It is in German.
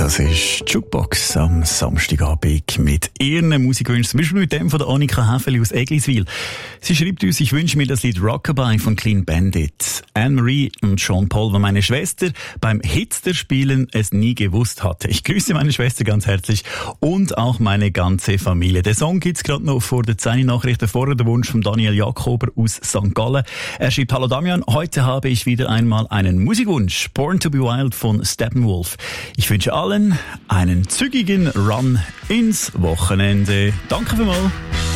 Das ist Jukebox am Samstagabend mit ihren Musikwünschen. Zum Beispiel mit dem von der Annika Häfeli aus Egliswil. Sie schreibt uns, ich wünsche mir das Lied Rockabye von Clean Bandit. Anne-Marie und Sean Paul, weil meine Schwester beim Hitster-Spielen es nie gewusst hatte. Ich grüße meine Schwester ganz herzlich und auch meine ganze Familie. Der Song gibt's gerade noch vor der 10 Nachrichten. Vorher der Wunsch von Daniel Jakober aus St. Gallen. Er schreibt, hallo Damian, heute habe ich wieder einmal einen Musikwunsch. Born to be Wild von Steppenwolf. Ich wünsche allen einen zügigen Run ins Wochenende. Danke vielmals.